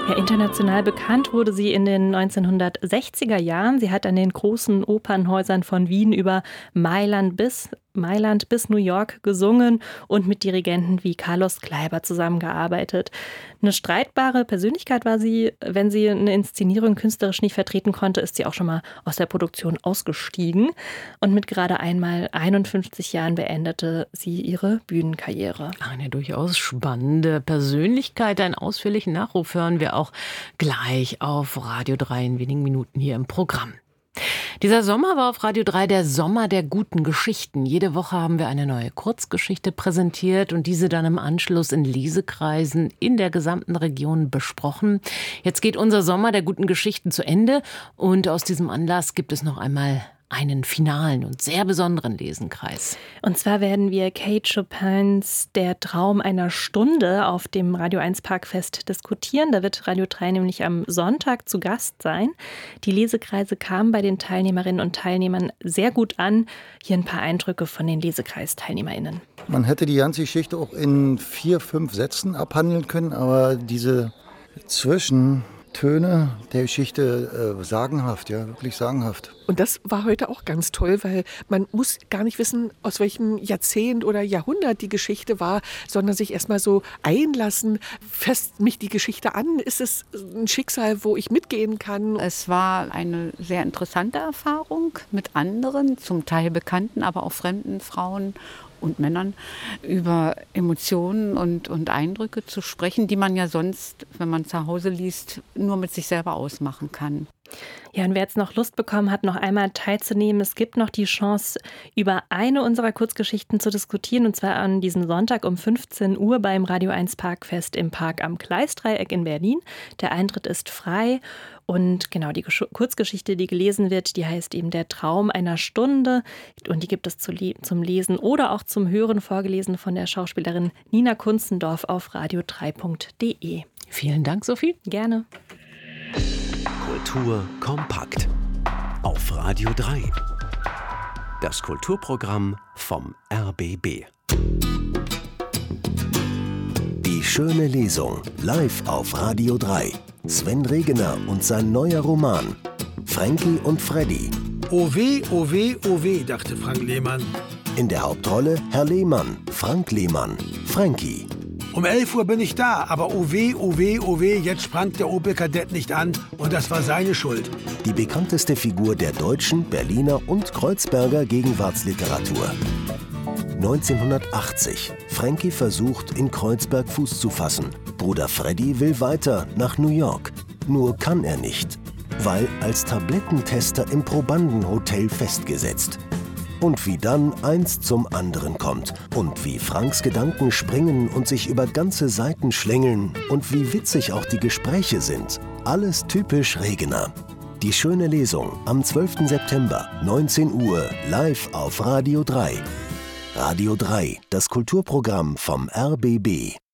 Ja, international bekannt wurde sie in den 1960er Jahren. Sie hat an den großen Opernhäusern von Wien über Mailand bis New York gesungen und mit Dirigenten wie Carlos Kleiber zusammengearbeitet. Eine streitbare Persönlichkeit war sie. Wenn sie eine Inszenierung künstlerisch nicht vertreten konnte, ist sie auch schon mal aus der Produktion ausgestiegen. Und mit gerade einmal 51 Jahren beendete sie ihre Bühnenkarriere. Eine durchaus spannende Persönlichkeit. Einen ausführlichen Nachruf hören wir auch gleich auf Radio 3 in wenigen Minuten hier im Programm. Dieser Sommer war auf Radio 3 der Sommer der guten Geschichten. Jede Woche haben wir eine neue Kurzgeschichte präsentiert und diese dann im Anschluss in Lesekreisen in der gesamten Region besprochen. Jetzt geht unser Sommer der guten Geschichten zu Ende und aus diesem Anlass gibt es noch einmal einen finalen und sehr besonderen Lesenkreis. Und zwar werden wir Kate Chopins Der Traum einer Stunde auf dem Radio 1 Parkfest diskutieren. Da wird Radio 3 nämlich am Sonntag zu Gast sein. Die Lesekreise kamen bei den Teilnehmerinnen und Teilnehmern sehr gut an. Hier ein paar Eindrücke von den Lesekreisteilnehmerinnen. Man hätte die ganze Geschichte auch in 4, 5 Sätzen abhandeln können, aber diese Zwischentöne der Geschichte sagenhaft, ja, wirklich sagenhaft. Und das war heute auch ganz toll, weil man muss gar nicht wissen, aus welchem Jahrzehnt oder Jahrhundert die Geschichte war, sondern sich erstmal so einlassen, fasst mich die Geschichte an, ist es ein Schicksal, wo ich mitgehen kann. Es war eine sehr interessante Erfahrung mit anderen, zum Teil bekannten, aber auch fremden Frauen und Männern über Emotionen und Eindrücke zu sprechen, die man ja sonst, wenn man zu Hause liest, nur mit sich selber ausmachen kann. Ja, und wer jetzt noch Lust bekommen hat, noch einmal teilzunehmen, es gibt noch die Chance, über eine unserer Kurzgeschichten zu diskutieren, und zwar an diesem Sonntag um 15 Uhr beim Radio 1 Parkfest im Park am Gleisdreieck in Berlin. Der Eintritt ist frei und genau, die Kurzgeschichte, die gelesen wird, die heißt eben Der Traum einer Stunde und die gibt es zum Lesen oder auch zum Hören vorgelesen von der Schauspielerin Nina Kunzendorf auf radio3.de. Vielen Dank, Sophie. Gerne. Kultur kompakt auf Radio 3. Das Kulturprogramm vom RBB. Die schöne Lesung live auf Radio 3. Sven Regener und sein neuer Roman Frankie und Freddy. Oh weh, oh weh, oh weh, dachte Frank Lehmann. In der Hauptrolle Herr Lehmann, Frank Lehmann, Frankie. Um 11 Uhr bin ich da, aber oh weh, oh weh, oh weh, jetzt sprang der Opel Kadett nicht an und das war seine Schuld. Die bekannteste Figur der deutschen, Berliner und Kreuzberger Gegenwartsliteratur. 1980. Frankie versucht, in Kreuzberg Fuß zu fassen. Bruder Freddy will weiter nach New York. Nur kann er nicht, weil als Tablettentester im Probandenhotel festgesetzt. Und wie dann eins zum anderen kommt. Und wie Franks Gedanken springen und sich über ganze Seiten schlängeln. Und wie witzig auch die Gespräche sind. Alles typisch Regener. Die schöne Lesung am 12. September, 19 Uhr, live auf Radio 3. Radio 3, das Kulturprogramm vom RBB.